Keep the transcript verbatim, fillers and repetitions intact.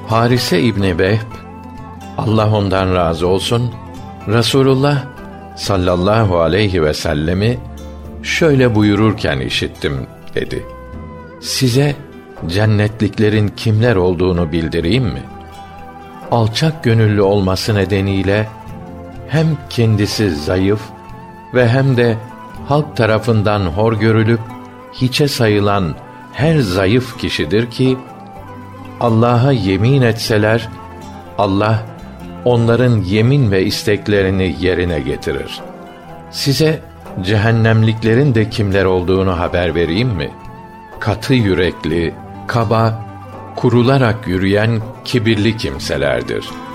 Harise İbni Vehb, Allah ondan razı olsun, Resulullah sallallahu aleyhi ve sellemi şöyle buyururken işittim dedi. Size cennetliklerin kimler olduğunu bildireyim mi? Alçak gönüllü olması nedeniyle hem kendisi zayıf ve hem de halk tarafından hor görülüp hiçe sayılan her zayıf kişidir ki, Allah'a yemin etseler, Allah onların yemin ve isteklerini yerine getirir. Size cehennemliklerin de kimler olduğunu haber vereyim mi? Katı yürekli, kaba, kurularak yürüyen kibirli kimselerdir.